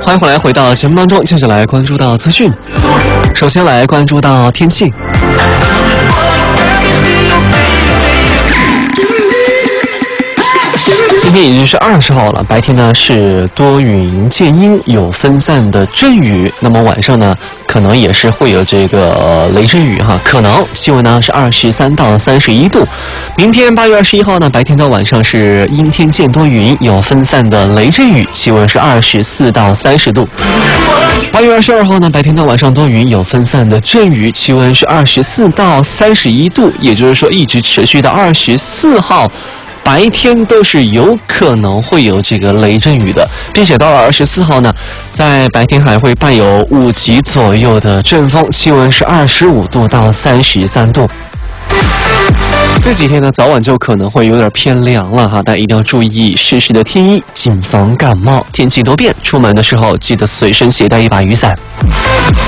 欢迎回到节目当中，接着来关注到资讯。首先来关注到天气。今天已经是20号了，白天呢是多云见阴，有分散的阵雨。那么晚上呢，可能也是会有这个雷阵雨哈，可能气温呢是23到31度。明天8月21号呢，白天到晚上是阴天见多云，有分散的雷阵雨，气温是24到30度。8月22号呢，白天到晚上多云，有分散的阵雨，气温是24到31度，也就是说一直持续到24号。白天都是有可能会有这个雷阵雨的，并且到了24号呢，在白天还会伴有5级左右的阵风，气温是25度到33度。这几天呢，早晚就可能会有点偏凉了哈，大家一定要注意适时的添衣，谨防感冒。天气多变，出门的时候记得随身携带一把雨伞。